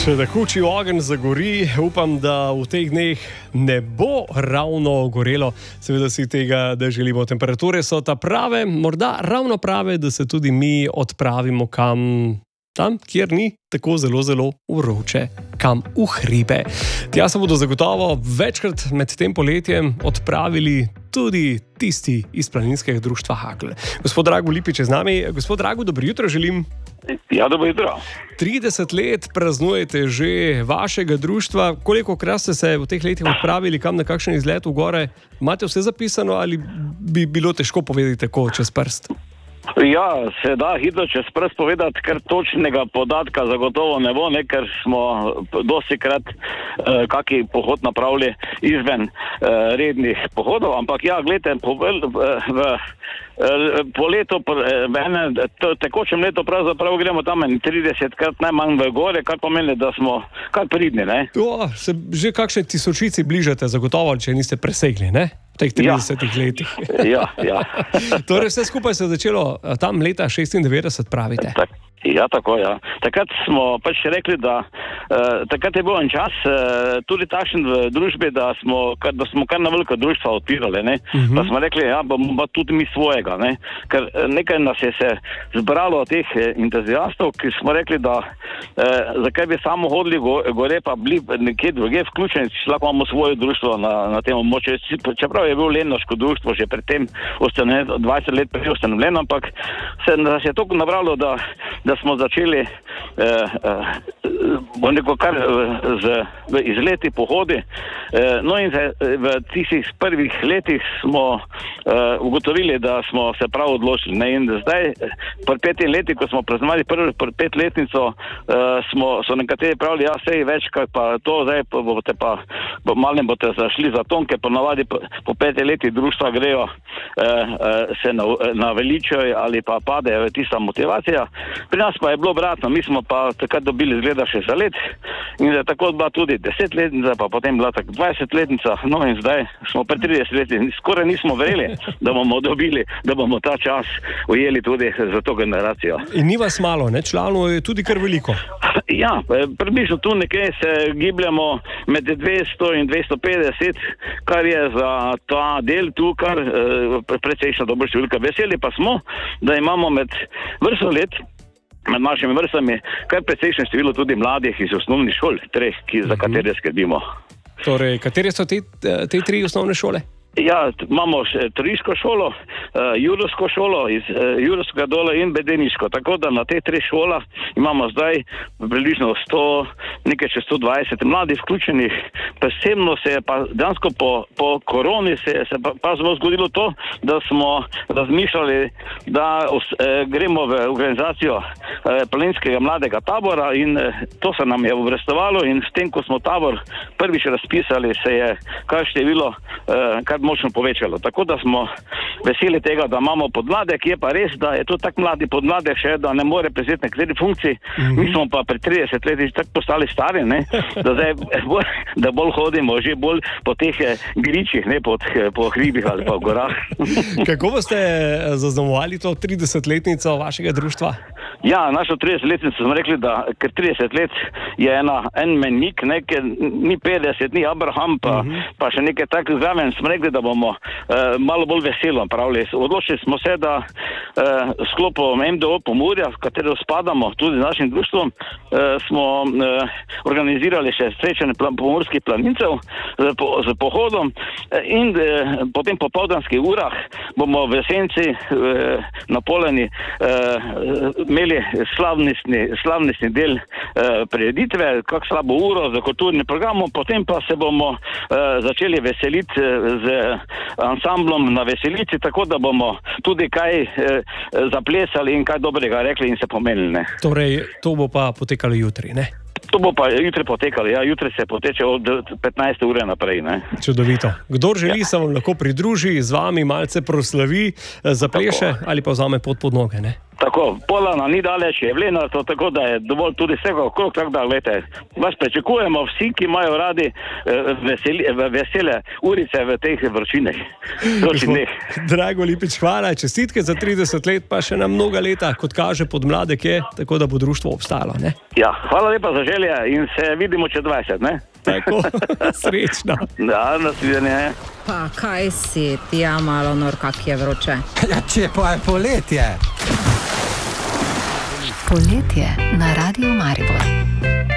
Če da huči ogenj zagori, upam, da v teh dneh ne bo ravno gorelo. Seveda si tega, da želimo. Temperature so ta prave, morda ravno prave, da se tudi mi odpravimo kam tam, kjer ni tako zelo vroče, kam v hribe. Tja se bodo zagotovo večkrat med tem poletjem odpravili tudi tisti iz planinskega društva Hakl. Gospod Drago Lipič je z nami. Gospod Drago, dobro jutro želim. Ja, dobro jutro. 30 let praznujete že vašega društva. Kolikokrat ste se v teh letih odpravili kam na kakšen izlet v gore? Imate vse zapisano ali bi bilo težko povedati tako čez prst? Ja, se da hitro čez prst povedati, ker točnega podatka zagotovo ne bo, ker smo dostikrat kaki pohod napravili izven rednih pohodov, ampak ja, gledajte, po letu, tekočem letu pravzaprav gremo tam 30krat najmanj v gore, kar pomeni, da smo kar pridni, ne? Jo, se že kakšne tisočici bližate zagotovo, če niste presegli, ne? V teh 30 letih. Ja. Torej vse skupaj se je začelo tam leta 96, pravite? Ja, tako, ja. Takrat smo pač rekli, da takrat je bil en čas tudi takšen v družbi, da smo kar na veliko društva odpirali, ne? Da smo rekli, ja, bomo tudi mi svojega, ne? Ker nekaj nas je se zbralo teh entuzijastov, ki smo rekli, da zakaj bi samo hodili gore, pa bili nekje druge vključeni, če lahko imamo svoje društvo na tem območju. Čeprav je bil Lenoško društvo že pred tem 20 let prej ustanovljeno, ampak se nas je toliko nabralo, da smo začeli kar z izleti, pohodi. No in v tistih prvih letih smo ugotovili, da smo se prav odločili. Ne? In zdaj, pri 5 letih, ko smo praznovali prvo 5-letnico, so nekateri pravili, ja, sej več, kaj pa to, zdaj boste pa malo boste zašli za tonke, ponavadi po 5 letih društva grejo se naveličajo ali pa padejo tista motivacija. Pri nas pa je bilo obratno, mi smo pa takrat dobili zgleda še za let in da tako bila tudi 10-letnica, pa potem bila tako 20-letnica, no in zdaj smo pri 30 letih, skoraj nismo verjeli, da bomo dobili, da bomo ta čas ujeli tudi za to generacijo. In ni vas malo, ne? Članov je tudi kar veliko. Ja, približno tu nekaj se gibljamo med 200 in 250, kar je za ta del tu kar precejšna dobra številka. Veseli pa smo, da imamo med vrsto let, med našimi vrstami, kar precejšno število tudi mladih iz osnovnih šol, 3, za katere skrbimo. Torej, katere so te 3 osnovne šole? Ja, imamo Turiško šolo, Jurovsko šolo iz Jurovskega dola in Bedeniško. Tako da na te 3 šolah imamo zdaj približno 100, nekaj čez 120 mladih vključenih. Posebno se je pa dejansko po koroni se pa zgodilo to, da smo razmišljali, da gremo v organizacijo planinskega mladega tabora in to se nam je obrestovalo in s tem, ko smo tabor prvič razpisali, se je kar število kar močno povečalo. Tako da smo veseli tega, da imamo podmladek, je pa res, da je to tak mladi podmladek še, da ne more prevzeti nekateri funkciji. Mi smo pa pri 30 letih tako postali stari, ne? Da zdaj da bolj hodimo, že bolj po teh gričih, ne po hribih ali pa v gorah. Kako boste zaznamovali to 30-letnico vašega društva? Ja, našo 30-letnico smo rekli, da ker 30 let je en menik, ker ni 50, ni Abraham, pa še nekaj tako zraven, smo rekli, da bomo malo bolj veselo pravili. Odločili smo se, da sklopu MDO Pomurja, v katero spadamo tudi z našim društvom, smo organizirali še srečanje pomorskih planincev z pohodom in potem po popoldanskih urah bomo v Senci na Poleni imeli slavnostni del prireditve, kak slabo uro za kulturni program, potem pa se bomo začeli veseliti z ansamblom na veselici, tako da bomo tudi kaj zaplesali in kaj dobrega rekli in se pomenili, ne. Torej, to bo pa potekalo jutri, ne? To bo pa jutri potekalo, ja, jutri se poteče od 15 ure naprej, ne. Čudovito. Kdor želi, se vam lahko pridruži, z vami malce proslavi, zapleše ali pa vzame pot pod noge, ne? Tako, Polana ni daleč, je Vlenato, tako da je dovolj tudi vsega okrog, tako da, gledajte, vas pričakujemo vsi, ki imajo radi vesele urice v teh vročinah. Drago Lipič, hvala, čestitke za 30 let, pa še na mnoga leta, kot kaže podmladek je, tako da bo društvo obstalo, ne? Ja, hvala lepa za želje in se vidimo čez 20, ne? Tako, srečno. Da, nasvidenje. Pa kaj si, ti ja malo nor, kak je vroče. Ja, če pa je poletje. Poletje na Radiu Maribor.